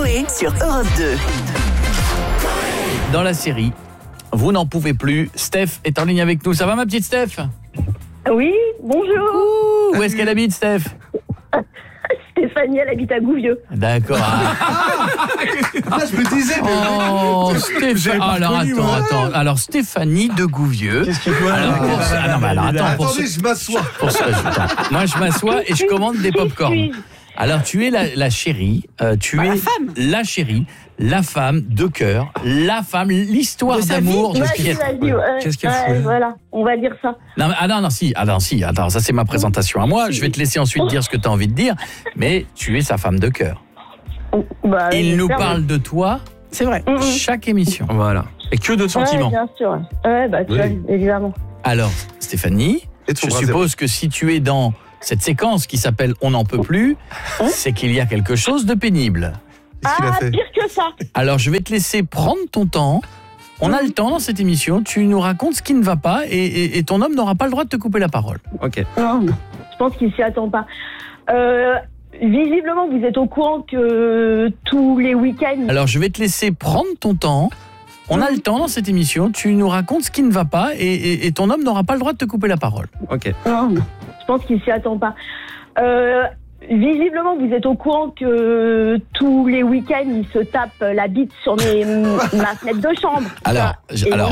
Coé sur Europe 2. Dans la série, vous n'en pouvez plus. Steph est en ligne avec nous. Ça va, ma petite Steph ? Oui, bonjour. Où est-ce qu'elle habite, Steph ? Stéphanie, elle habite à Gouvieux. D'accord. Je me disais, Oh, Stéphanie. Attends. Alors, Stéphanie de Gouvieux. Qu'est-ce qu'il faut Attendez, je m'assois. Moi, je m'assois et je commande des pop-corn. Alors, tu es la chérie, tu es la chérie, la femme de cœur, la femme, l'histoire d'amour de Piet. Qu'est-ce qu'elle fait ? Voilà, on va dire ça. Attends, ça c'est ma présentation à moi. Je vais te laisser ensuite dire ce que tu as envie de dire, mais tu es sa femme de cœur. Il nous parle de toi, c'est vrai, chaque émission. Voilà. Et que de sentiments. Bien sûr. Tu vois, évidemment. Alors, Stéphanie, je suppose que si tu es dans cette séquence qui s'appelle « On n'en peut plus », c'est qu'il y a quelque chose de pénible. Pire que ça. Alors, je vais te laisser prendre ton temps. On a le temps dans cette émission. Tu nous racontes ce qui ne va pas et ton homme n'aura pas le droit de te couper la parole. Ok. Non, je pense qu'il s'y attend pas. Visiblement, vous êtes au courant que tous les week-ends... Alors, je vais te laisser prendre ton temps. On a le temps dans cette émission. Tu nous racontes ce qui ne va pas et ton homme n'aura pas le droit de te couper la parole. Ok. Non, je pense qu'il s'y attend pas. Visiblement, vous êtes au courant que tous les week-ends, il se tape la bite sur ma fenêtre de chambre. Alors